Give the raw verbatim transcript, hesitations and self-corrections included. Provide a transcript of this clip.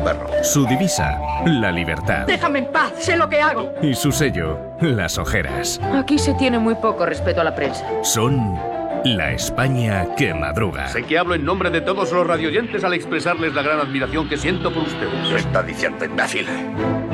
perro. Su divisa, la libertad. Déjame en paz, sé lo que hago. Y su sello, las ojeras. Aquí se tiene muy poco respeto a la prensa. Son la España que madruga. Sé que hablo en nombre de todos los radioyentes al expresarles la gran admiración que siento por ustedes. Lo está diciendo, imbécil.